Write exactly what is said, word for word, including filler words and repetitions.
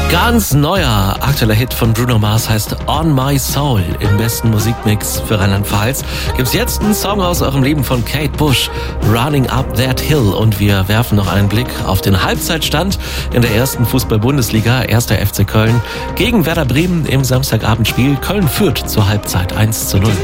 Ganz neuer aktueller Hit von Bruno Mars heißt On My Soul. Im besten Musikmix für Rheinland-Pfalz gibt's jetzt einen Song aus eurem Leben von Kate Bush, Running Up That Hill. Und wir werfen noch einen Blick auf den Halbzeitstand in der ersten Fußball-Bundesliga. Erster F C Köln gegen Werder Bremen im Samstagabendspiel. Köln führt zur Halbzeit eins zu null.